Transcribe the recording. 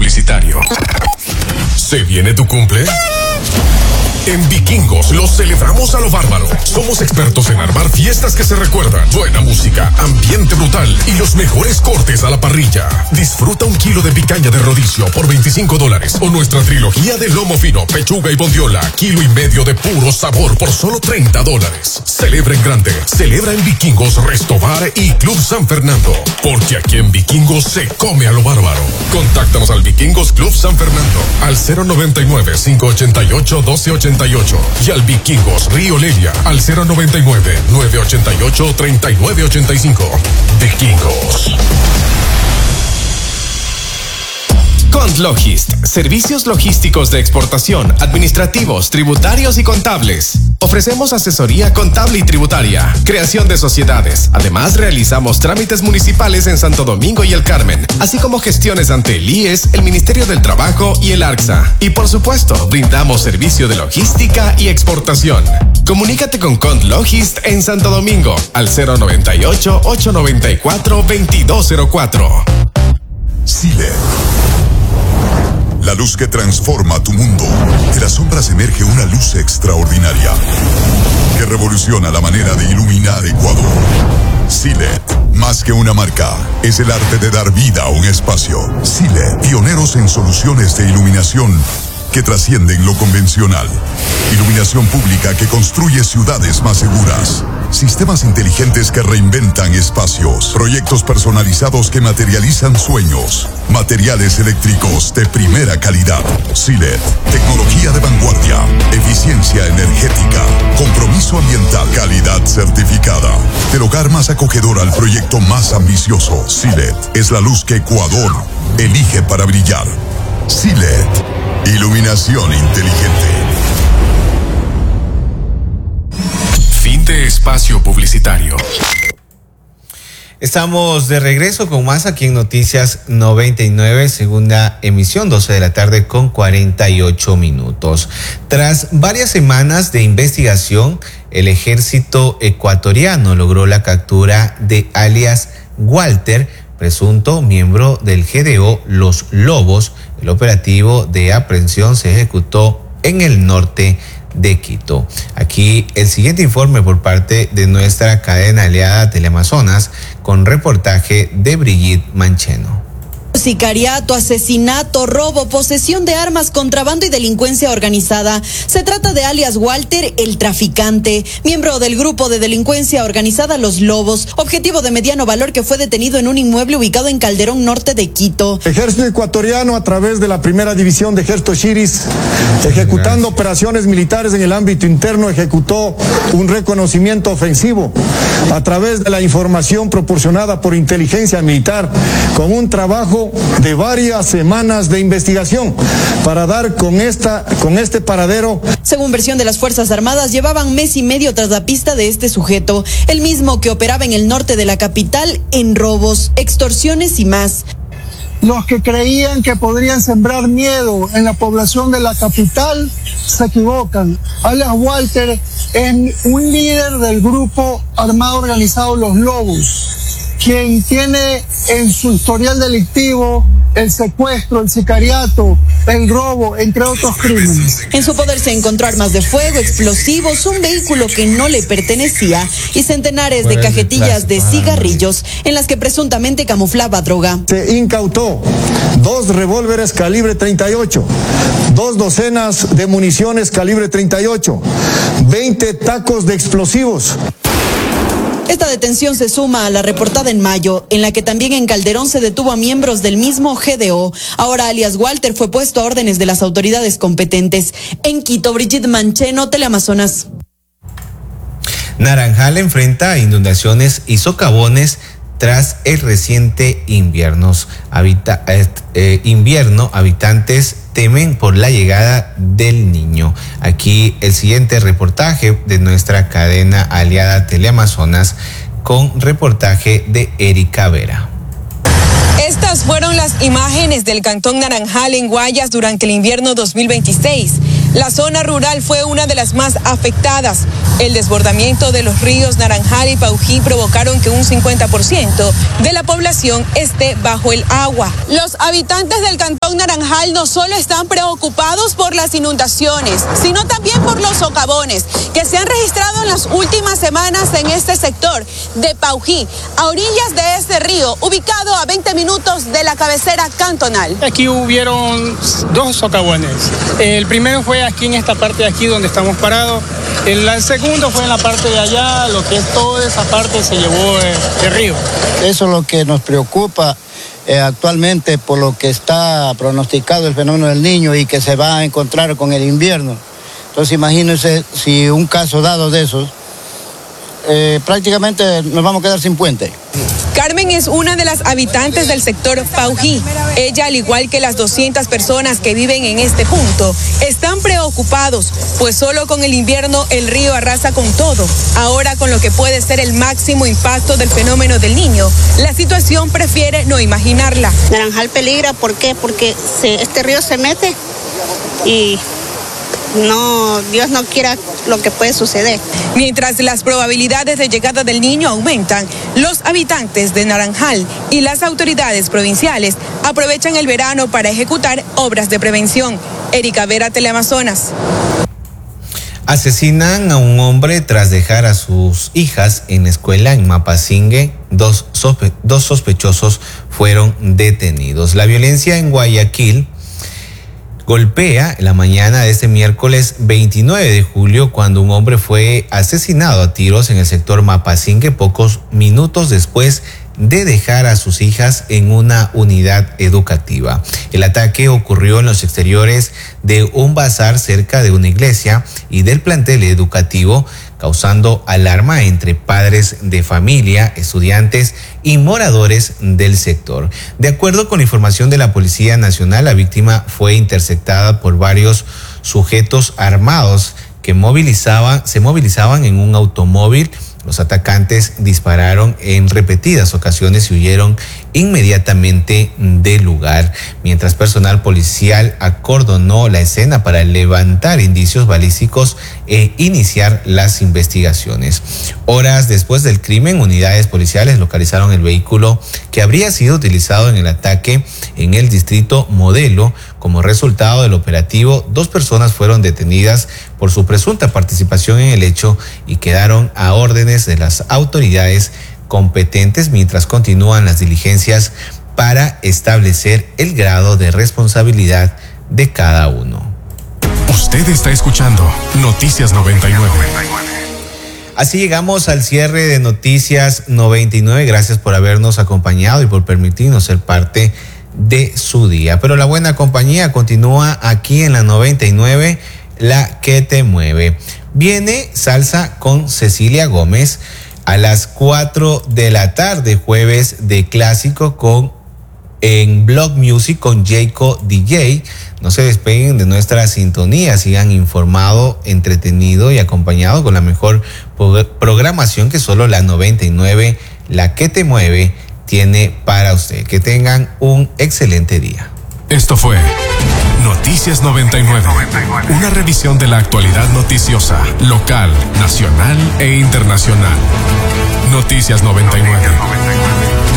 publicitario. ¿Se viene tu cumple? En Vikingos lo celebramos a lo bárbaro. Somos expertos en armar fiestas que se recuerdan, buena música, ambiente brutal y los mejores cortes a la parrilla. Disfruta 1 kilo de picaña de rodicio por $25 o nuestra trilogía de lomo fino, pechuga y bondiola, 1,5 kilos de puro sabor por solo $30. Celebra en grande, celebra en Vikingos Resto Bar y Club San Fernando, porque aquí en Vikingos se come a lo bárbaro. Contáctanos al Vikingos Club San Fernando al 099-588-1288 y al Vikingos Río Lelia al 099-988-3985. Vikingos. Contlogist, servicios logísticos de exportación, administrativos, tributarios y contables. Ofrecemos asesoría contable y tributaria, creación de sociedades. Además, realizamos trámites municipales en Santo Domingo y El Carmen, así como gestiones ante el IES, el Ministerio del Trabajo y el ARCSA. Y por supuesto, brindamos servicio de logística y exportación. Comunícate con Contlogist en Santo Domingo al 098-894-2204. Silet. La luz que transforma tu mundo. De las sombras emerge una luz extraordinaria que revoluciona la manera de iluminar Ecuador. Silet, más que una marca, es el arte de dar vida a un espacio. Silet, pioneros en soluciones de iluminación que trascienden lo convencional. Iluminación pública que construye ciudades más seguras. Sistemas inteligentes que reinventan espacios. Proyectos personalizados que materializan sueños. Materiales eléctricos de primera calidad. Silet, tecnología de vanguardia. Eficiencia energética. Compromiso ambiental. Calidad certificada. Del hogar más acogedor al proyecto más ambicioso. Silet es la luz que Ecuador elige para brillar. Silet, iluminación inteligente. Fin de espacio publicitario. Estamos de regreso con más aquí en Noticias 99, segunda emisión, 12 de la tarde con 48 minutos. Tras varias semanas de investigación, el ejército ecuatoriano logró la captura de alias Walter, presunto miembro del GDO Los Lobos. El operativo de aprehensión se ejecutó en el norte de Quito. Aquí el siguiente informe por parte de nuestra cadena aliada Teleamazonas con reportaje de Brigitte Mancheno. Sicariato, asesinato, robo, posesión de armas, contrabando y delincuencia organizada. Se trata de alias Walter, el traficante, miembro del grupo de delincuencia organizada Los Lobos, objetivo de mediano valor que fue detenido en un inmueble ubicado en Calderón Norte de Quito. Ejército ecuatoriano, a través de la primera división de Ejército Chiris, ejecutando operaciones militares en el ámbito interno, ejecutó un reconocimiento ofensivo a través de la información proporcionada por inteligencia militar, con un trabajo de varias semanas de investigación para dar con este paradero. Según versión de las Fuerzas Armadas, llevaban mes y medio tras la pista de este sujeto, el mismo que operaba en el norte de la capital en robos, extorsiones y más. Los que creían que podrían sembrar miedo en la población de la capital se equivocan. Alias Walter es un líder del grupo armado organizado Los Lobos, quien tiene en su historial delictivo el secuestro, el sicariato, el robo, entre otros crímenes. En su poder se encontró armas de fuego, explosivos, un vehículo que no le pertenecía y centenares de cajetillas de cigarrillos en las que presuntamente camuflaba droga. Se incautó 2 revólveres calibre 38, 2 docenas de municiones calibre 38, 20 tacos de explosivos. Esta detención se suma a la reportada en mayo, en la que también en Calderón se detuvo a miembros del mismo GDO. Ahora alias Walter fue puesto a órdenes de las autoridades competentes. En Quito, Brigitte Mancheno, Teleamazonas. Naranjal enfrenta inundaciones y socavones tras el reciente invierno. Habitantes temen por la llegada del niño. Aquí el siguiente reportaje de nuestra cadena aliada Teleamazonas con reportaje de Erika Vera. Estas fueron las imágenes del cantón Naranjal en Guayas durante el invierno 2026. La zona rural fue una de las más afectadas. El desbordamiento de los ríos Naranjal y Paují provocaron que un 50% de la población esté bajo el agua. Los habitantes del cantón Naranjal Naranjal no solo están preocupados por las inundaciones, sino también por los socavones que se han registrado en las últimas semanas en este sector de Paují, a orillas de este río, ubicado a 20 minutos de la cabecera cantonal. Aquí hubieron 2 socavones. El primero fue aquí en esta parte de aquí donde estamos parados. El segundo fue en la parte de allá, lo que es toda esa parte se llevó el río. Eso es lo que nos preocupa actualmente por lo que está pronosticado el fenómeno del Niño y que se va a encontrar con el invierno. Entonces imagínense si un caso dado de esos, prácticamente nos vamos a quedar sin puente. Carmen es una de las habitantes del sector Paují. Ella, al igual que las 200 personas que viven en este punto, están preocupados, pues solo con el invierno el río arrasa con todo. Ahora, con lo que puede ser el máximo impacto del fenómeno del Niño, la situación prefiere no imaginarla. Naranjal peligra, ¿por qué? Porque este río se mete y no, Dios no quiera lo que puede suceder. Mientras las probabilidades de llegada del Niño aumentan, los habitantes de Naranjal y las autoridades provinciales aprovechan el verano para ejecutar obras de prevención. Erika Vera, Teleamazonas. Asesinan a un hombre tras dejar a sus hijas en la escuela en Mapasingue. Dos sospechosos fueron detenidos. La violencia en Guayaquil golpea la mañana de este miércoles 29 de julio cuando un hombre fue asesinado a tiros en el sector Mapasingue pocos minutos después de dejar a sus hijas en una unidad educativa. El ataque ocurrió en los exteriores de un bazar cerca de una iglesia y del plantel educativo, causando alarma entre padres de familia, estudiantes y moradores del sector. De acuerdo con información de la Policía Nacional, la víctima fue interceptada por varios sujetos armados que se movilizaban en un automóvil. Los atacantes dispararon en repetidas ocasiones y huyeron inmediatamente del lugar, mientras personal policial acordonó la escena para levantar indicios balísticos e iniciar las investigaciones. Horas después del crimen, unidades policiales localizaron el vehículo que habría sido utilizado en el ataque en el distrito Modelo. Como resultado del operativo, 2 personas fueron detenidas por su presunta participación en el hecho y quedaron a órdenes de las autoridades competentes mientras continúan las diligencias para establecer el grado de responsabilidad de cada uno. Usted está escuchando Noticias 99. Así llegamos al cierre de Noticias 99. Gracias por habernos acompañado y por permitirnos ser parte de su día. Pero la buena compañía continúa aquí en la 99, la que te mueve. Viene Salsa con Cecilia Gómez a las 4 de la tarde, jueves de clásico en Blog Music con Jayco DJ. No se despeguen de nuestra sintonía, sigan informado, entretenido y acompañado con la mejor programación que solo la 99, la que te mueve, tiene para usted. Que tengan un excelente día. Esto fue Noticias 99, una revisión de la actualidad noticiosa, local, nacional e internacional. Noticias 99.